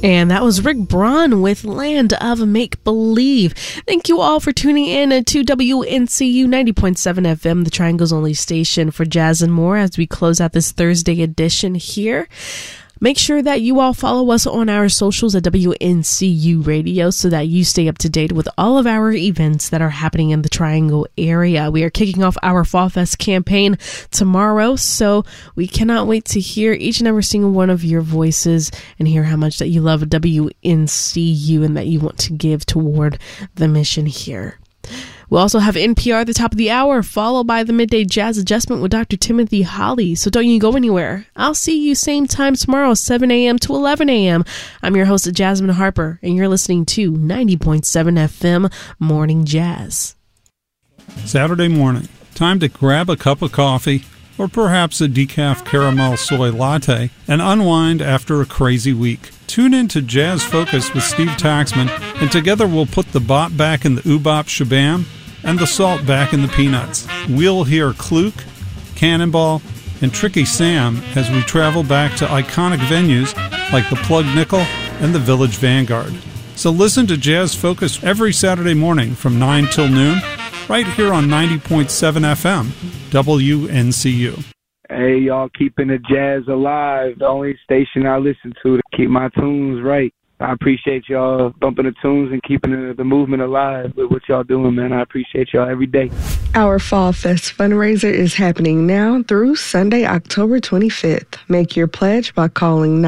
And that was Rick Braun with Land of Make Believe. Thank you all for tuning in to WNCU 90.7 FM, the Triangle's only station for jazz and more, as we close out this Thursday edition here. Make sure that you all follow us on our socials at WNCU Radio so that you stay up to date with all of our events that are happening in the Triangle area. We are kicking off our Fall Fest campaign tomorrow, so we cannot wait to hear each and every single one of your voices and hear how much that you love WNCU and that you want to give toward the mission here. We'll also have NPR at the top of the hour, followed by the Midday Jazz Adjustment with Dr. Timothy Holly. So don't you go anywhere. I'll see you same time tomorrow, 7 a.m. to 11 a.m. I'm your host, Jasmine Harper, and you're listening to 90.7 FM Morning Jazz. Saturday morning, time to grab a cup of coffee or perhaps a decaf caramel soy latte and unwind after a crazy week. Tune in to Jazz Focus with Steve Taxman, and together we'll put the bop back in the oobop shabam and the salt back in the peanuts. We'll hear Kluk, Cannonball, and Tricky Sam as we travel back to iconic venues like the Plug Nickel and the Village Vanguard. So listen to Jazz Focus every Saturday morning from 9 till noon, right here on 90.7 FM, WNCU. Hey, y'all, keeping the jazz alive, the only station I listen to keep my tunes right. I appreciate y'all bumping the tunes and keeping the movement alive with what y'all doing, man. I appreciate y'all every day. Our Fall Fest fundraiser is happening now through Sunday, October 25th. Make your pledge by calling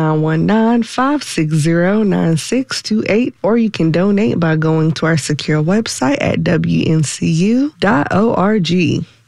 919-560-9628, or you can donate by going to our secure website at WNCU.org.